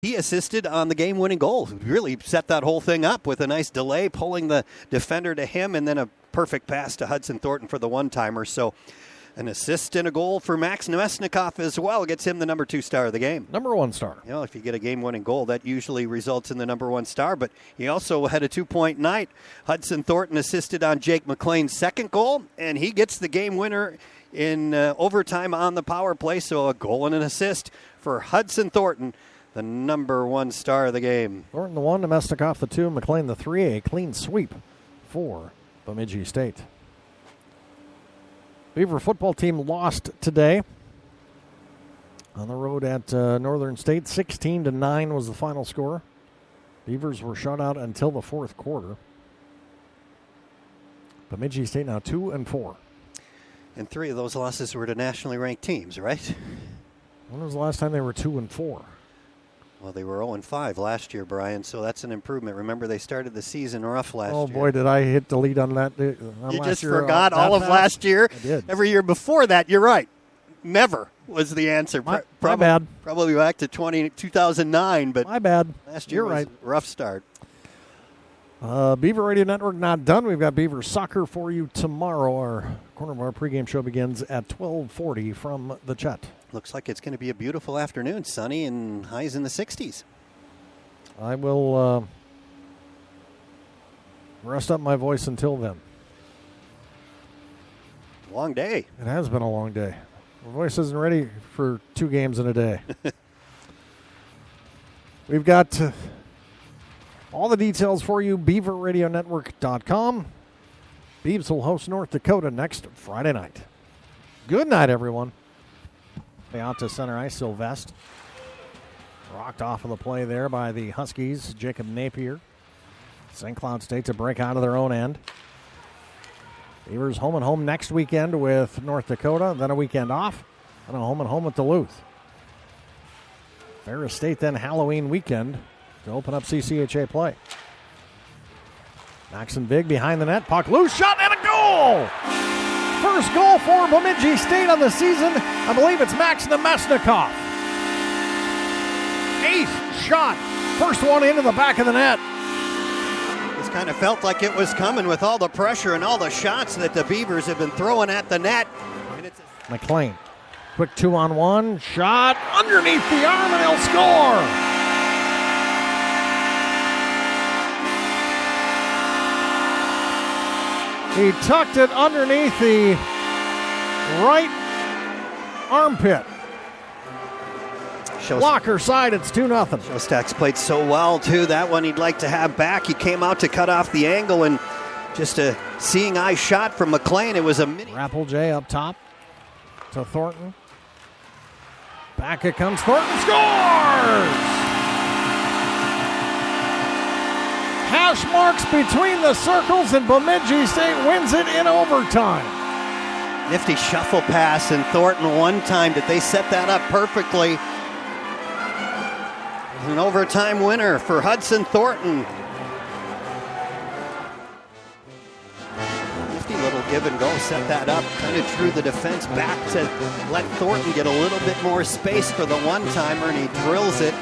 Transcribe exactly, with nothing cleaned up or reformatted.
He assisted on the game-winning goal. Really set that whole thing up with a nice delay, pulling the defender to him, and then a perfect pass to Hudson Thornton for the one-timer. So an assist and a goal for Max Nemesnikov as well gets him the number two star of the game. Number one star. You know, if you get a game-winning goal, that usually results in the number one star, but he also had a two-point night. Hudson Thornton assisted on Jake McLean's second goal, and he gets the game winner in uh, overtime on the power play, so a goal and an assist for Hudson Thornton, the number one star of the game. Thornton the one, Nemesnikov the two, McLean the three. A clean sweep for Bemidji State. Beaver football team lost today on the road at uh, Northern State. sixteen to nine was the final score. Beavers were shut out until the fourth quarter. Bemidji State now two and four. And three of those losses were to nationally ranked teams, right? When was the last time they were two and four? Well, they were zero and five last year, Brian, so that's an improvement. Remember, they started the season rough last oh, year. Oh, boy, did I hit delete on that. On you last just year, forgot uh, all of fast? last year? I did. Every year before that, you're right. Never was the answer. My, Pro- my bad. Probably back to twenty, two thousand nine, but my bad. Last year you're was right. a rough start. Uh, Beaver Radio Network not done. We've got Beaver Soccer for you tomorrow. Our corner of our pregame show begins at twelve forty from the Chet. Looks like it's going to be a beautiful afternoon, sunny and highs in the sixties. I will uh, rest up my voice until then. Long day. It has been a long day. My voice isn't ready for two games in a day. We've got uh, all the details for you, beaver radio network dot com. Beavs will host North Dakota next Friday night. Good night, everyone. Out to center ice, Sylvester. Rocked off of the play there by the Huskies, Jacob Napier. Saint Cloud State to break out of their own end. Beavers home and home next weekend with North Dakota, then a weekend off, and a home and home with Duluth. Ferris State then Halloween weekend to open up C C H A play. Maxon Big behind the net, puck loose, shot, and a goal! First goal for Bemidji State on the season. I believe it's Max Nemesnikov. Eighth shot. First one into the back of the net. Just kind of felt like it was coming with all the pressure and all the shots that the Beavers have been throwing at the net. And it's a- McLean. Quick two-on-one. Shot underneath the arm, and he'll score. He tucked it underneath the right armpit. Blocker side, it's two nothing. Shostak's played so well, too. That one he'd like to have back. He came out to cut off the angle, and just a seeing eye shot from McLean. It was a mini. Rappel J up top to Thornton. Back it comes. Thornton scores! Hash marks between the circles, and Bemidji State wins it in overtime. Nifty shuffle pass, and Thornton one time. Did they set that up perfectly? An overtime winner for Hudson Thornton. Nifty little give and go, set that up, kind of drew the defense back to let Thornton get a little bit more space for the one-timer, and he drills it